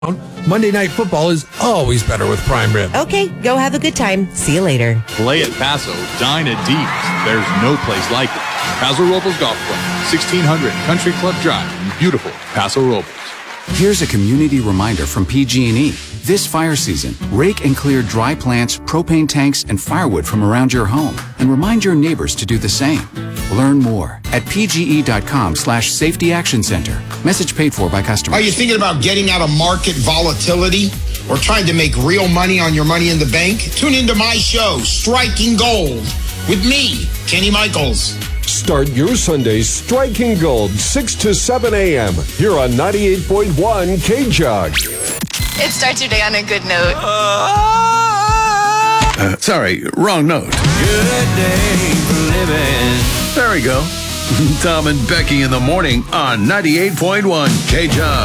Monday Night Football is always better with prime rib. Okay, go have a good time. See you later. Play at Paso, dine at Dee's. There's no place like it. Paso Robles Golf Club, 1600 Country Club Drive in beautiful Paso Robles. Here's a community reminder from PG&E. This fire season, rake and clear dry plants, propane tanks, and firewood from around your home. And remind your neighbors to do the same. Learn more at pge.com/safety action center. Message paid for by customers. Are you thinking about getting out of market volatility or trying to make real money on your money in the bank? Tune into my show, Striking Gold, with me, Kenny Michaels. Start your Sundays striking gold, 6 to 7 a.m. here on 98.1 K-Jug. It starts your day on a good note. Sorry, wrong note. Good day for living. There we go. Tom and Becky in the morning on 98.1 K-Jug.